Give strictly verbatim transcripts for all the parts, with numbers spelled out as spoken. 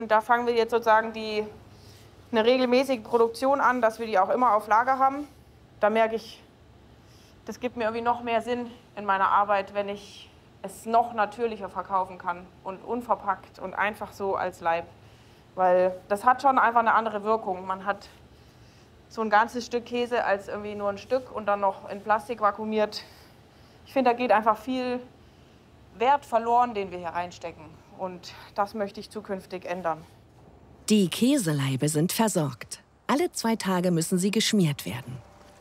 Da fangen wir jetzt sozusagen die, eine regelmäßige Produktion an, dass wir die auch immer auf Lager haben. Da merke ich, das gibt mir irgendwie noch mehr Sinn in meiner Arbeit, wenn ich es noch natürlicher verkaufen kann und unverpackt und einfach so als Leib. Weil das hat schon einfach eine andere Wirkung. Man hat so ein ganzes Stück Käse als irgendwie nur ein Stück und dann noch in Plastik vakuumiert. Ich finde, da geht einfach viel Wert verloren, den wir hier reinstecken. Und das möchte ich zukünftig ändern. Die Käseleibe sind versorgt. Alle zwei Tage müssen sie geschmiert werden.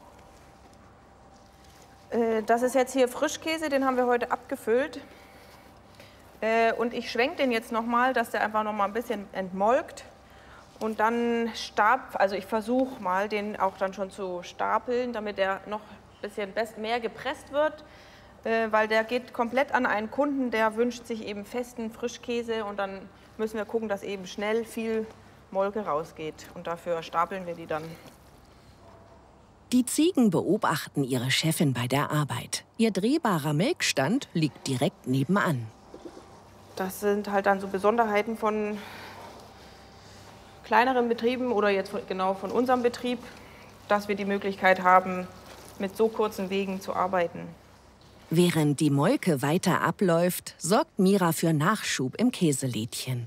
Äh, das ist jetzt hier Frischkäse, den haben wir heute abgefüllt. Äh, und ich schwenke den jetzt noch mal, dass der einfach noch mal ein bisschen entmolkt. Und dann stab, also ich versuche mal, den auch dann schon zu stapeln, damit der noch ein bisschen mehr gepresst wird. Äh, weil der geht komplett an einen Kunden, der wünscht sich eben festen Frischkäse. Und dann müssen wir gucken, dass eben schnell viel Molke rausgeht. Und dafür stapeln wir die dann. Die Ziegen beobachten ihre Chefin bei der Arbeit. Ihr drehbarer Melkstand liegt direkt nebenan. Das sind halt dann so Besonderheiten von kleineren Betrieben oder jetzt genau von unserem Betrieb, dass wir die Möglichkeit haben, mit so kurzen Wegen zu arbeiten. Während die Molke weiter abläuft, sorgt Mira für Nachschub im Käselädchen.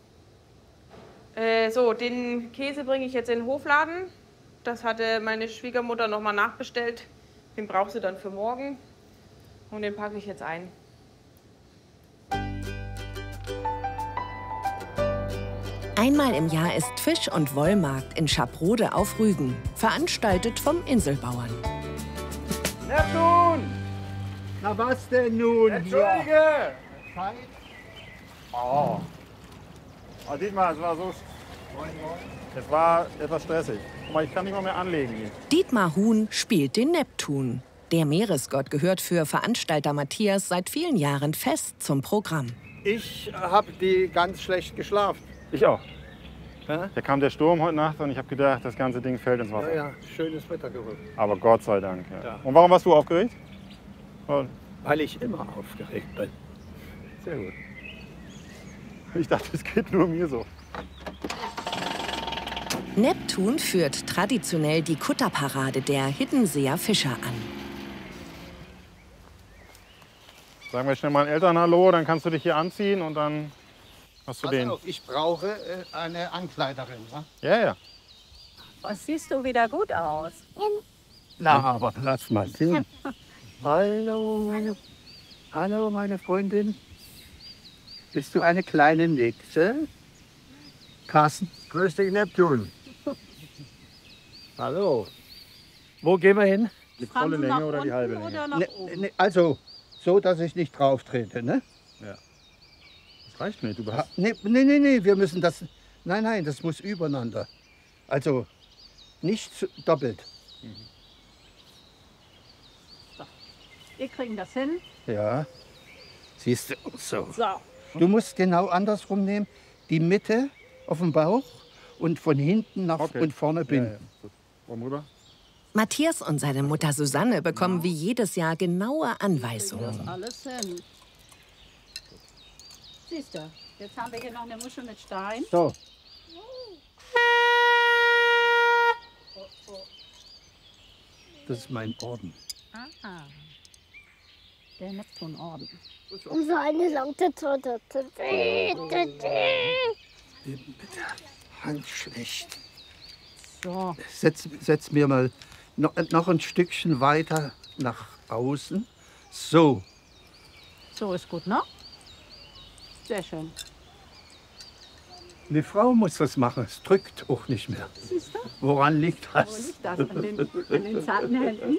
Äh, so, den Käse bringe ich jetzt in den Hofladen. Das hatte meine Schwiegermutter noch mal nachbestellt. Den braucht sie dann für morgen. Und den packe ich jetzt ein. Einmal im Jahr ist Fisch- und Wollmarkt in Schaprode auf Rügen, veranstaltet vom Inselbauern. Neptun! Na was denn nun? Entschuldige! Oh. Oh, Dietmar, es war so... Es war etwas stressig. Aber ich kann nicht mal mehr anlegen. Dietmar Huhn spielt den Neptun. Der Meeresgott gehört für Veranstalter Matthias seit vielen Jahren fest zum Programm. Ich habe die ganz schlecht geschlafen. Ich auch. Ja? Da kam der Sturm heute Nacht und ich habe gedacht, das ganze Ding fällt ins Wasser. Ja, ja, schönes Wetter gerückt. Aber Gott sei Dank. Ja. Ja. Und warum warst du aufgeregt? Weil Weil ich immer aufgeregt bin. Sehr gut. Ich dachte, es geht nur mir so. Neptun führt traditionell die Kutterparade der Hiddenseer Fischer an. Sagen wir schnell mal Eltern Hallo, dann kannst du dich hier anziehen und dann hast du Pass den. auf, ich brauche äh, eine Ankleiderin. Wa? Ja, ja. Was siehst du wieder gut aus? Na, aber lass mal sehen. Hallo, meine, hallo, meine Freundin. Bist du eine kleine Nixe? Carsten? Grüß dich, Neptun. Hallo. Wo gehen wir hin? Die volle Länge oder die halbe Länge? Oder nach Ne, oben? ne, also, so, dass ich nicht drauf trete, ne? Ja. Das reicht nicht. Du Ah, hast. Nee, nee, nee, nee, wir müssen das... Nein, nein, das muss übereinander. Also, nicht zu- doppelt. Wir kriegen das hin. Ja. Siehst du, so. So. Du musst genau andersrum nehmen. Die Mitte auf dem Bauch und von hinten nach Okay. und vorne Ja, binden. ja. Gut. Warum rüber? Matthias und seine Mutter Susanne bekommen wie jedes Jahr genaue Das Anweisungen. alles hin. Siehst du, jetzt haben wir hier noch eine Muschel mit Stein. So. Das ist mein Orden. Aha. Der Neptunorden. Um so eine laute Torte zu Eben mit der Hand schlecht. So. Setz, setz mir mal noch, noch ein Stückchen weiter nach außen. So. So ist gut, ne? Sehr schön. Eine Frau muss das machen. Es drückt auch nicht mehr. Siehst du? Woran liegt Wo das? liegt das? An den, an den zarten Händen?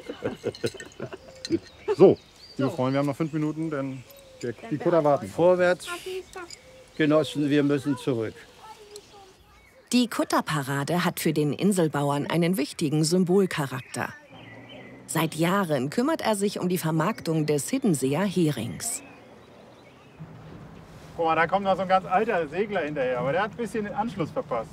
So, liebe So. Freunde, wir haben noch fünf Minuten, denn der, die Kutter warten. Vorwärts, Genossen, wir müssen zurück. Die Kutterparade hat für den Inselbauern einen wichtigen Symbolcharakter. Seit Jahren kümmert er sich um die Vermarktung des Hiddenseer Herings. Guck mal, da kommt noch so ein ganz alter Segler hinterher, aber der hat ein bisschen den Anschluss verpasst.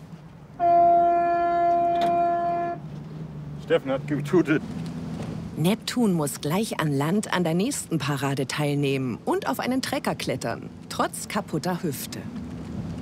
Steffen hat getutet. Neptun muss gleich an Land an der nächsten Parade teilnehmen und auf einen Trecker klettern, trotz kaputter Hüfte.